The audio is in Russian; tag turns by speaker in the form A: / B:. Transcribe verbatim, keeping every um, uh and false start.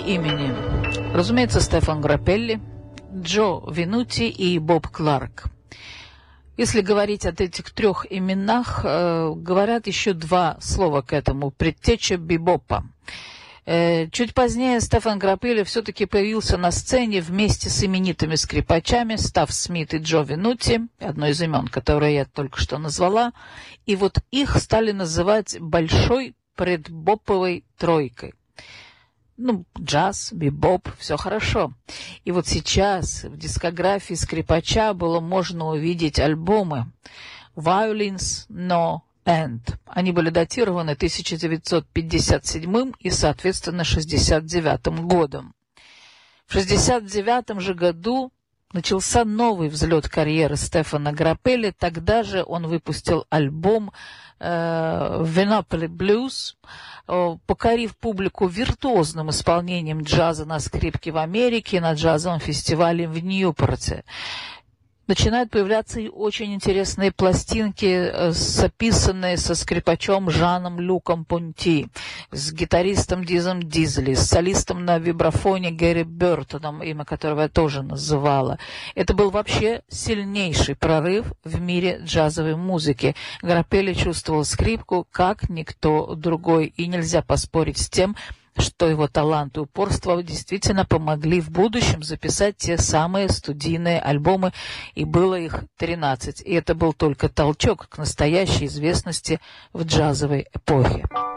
A: имени. Разумеется, Стефан Граппелли, Джо Винути и Боб Кларк. Если говорить о этих трех именах, э, говорят еще два слова к этому. Предтеча бибопа. Э, чуть позднее Стефан Граппелли все-таки появился на сцене вместе с именитыми скрипачами Став Смит и Джо Винути, одно из имен, которое я только что назвала. И вот их стали называть большой предбоповой тройкой. Ну, джаз, бибоп, все хорошо. И вот сейчас в дискографии скрипача было можно увидеть альбомы «Violins No End». Они были датированы тысяча девятьсот пятьдесят седьмым и, соответственно, шестьдесят девятым годом. В шестьдесят девятом же году начался новый взлет карьеры Стефана Граппелли. Тогда же он выпустил альбом э, «Vinopoly Blues», э, покорив публику виртуозным исполнением джаза на скрипке в Америке на джазовом фестивале в Ньюпорте. Начинают появляться и очень интересные пластинки, записанные со скрипачом Жаном Люком Понти, с гитаристом Дизом Дизели, с солистом на вибрафоне Гэри Бертоном, имя которого я тоже называла. Это был вообще сильнейший прорыв в мире джазовой музыки. Граппелли чувствовал скрипку как никто другой, и нельзя поспорить с тем, что его талант и упорство действительно помогли в будущем записать те самые студийные альбомы, и было их тринадцать. И это был только толчок к настоящей известности в джазовой эпохе.